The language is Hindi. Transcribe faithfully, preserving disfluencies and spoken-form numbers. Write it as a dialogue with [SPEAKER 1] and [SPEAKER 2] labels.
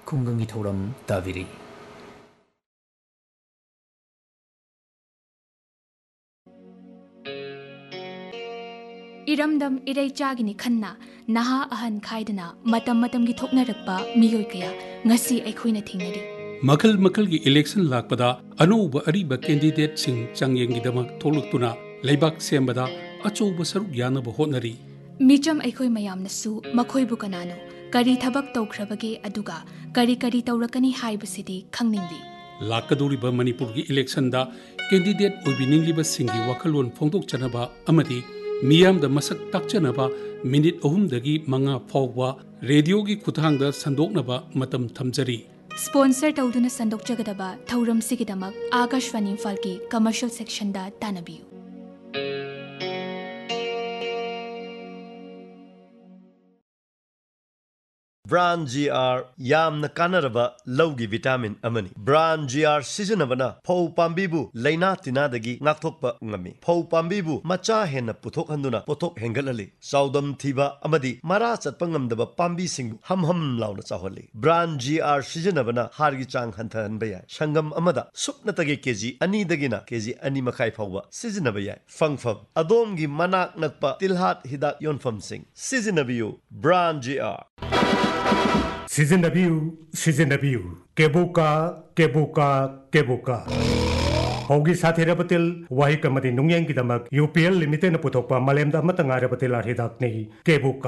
[SPEAKER 1] ꯈꯨꯡꯒꯪꯒꯤ ꯊꯧꯔꯝ ꯇꯥꯕꯤꯔꯤ꯫
[SPEAKER 2] इरमदम इरैचागिनी खन्ना नहा अहन खाइदना मतम मतम की थोकनरक्पा मियोय कया ngasi अखोइना थिंगनरी
[SPEAKER 3] मखल मखल की इलेक्शन लाकपदा अनौब अरीब कैंडिडेट सिंह चांगयेंगिदमक थोलक्तुना लेबाक सेंबदा अचौब सरुक यानब होटनरी
[SPEAKER 2] मिचम अखोइ मयामनसु मखोइबु कनानो करी थबक तौख्रबगे अदुगा करी करी तौरकनी हाइबसिदी खंगनिंगली
[SPEAKER 3] लाकदोरिबा मणिपुर की इलेक्शन दा कैंडिडेट ओबिनिंगलिबा सिंगी वखलोन फोंदोकचनबा अमदी मियाम द मसक ताकचनबा मिनिट अहुमदगी मंगा फावबा रेडियो की खुथांगदा संदोकनबा मतम थमजरी
[SPEAKER 2] स्पॉन्सर तौदुना संदोकजगदबा थौरम सिगिदमक आकाशवाणी इम्फाल की कमर्शियल सेक्शन दा तानबियु।
[SPEAKER 4] Brand ji are यामना कानरबा लौगी vitamin अमनी brand ji are सिजनबना फौ पाम्बीबु लैना तिनादगी नाकथोकपा ngami फौ पाम्बीबु मचा हेन पुथोक हंदुना पोथोक हेंगलली साउदम थीबा अमदी मरा चतपा ngamdaba पाम्बी सिंगु हम हम लाउना चाहली ब्रांड जी आर सिजनबना हारगी चांग हंथहनबा याय संगम अमदा सुपनतगे केजी अनि दगिना केजी अनि मखाई फावबा सिजनबा याय फंगफम अदोमगी मनाक नकपा तिलहाट हिदाक योनफम सिंग सिजनबियु ब्रांड जी आर
[SPEAKER 5] सिजनबियु सिजनबियु केबुका केबुका केबुका होगी साथेरबतिल वाही कमदी नुंगयंगी दमक यूपीएल लिमिटेड पुथोकपा मलेमदा मतंगारबतिल हिदाकनी केबुका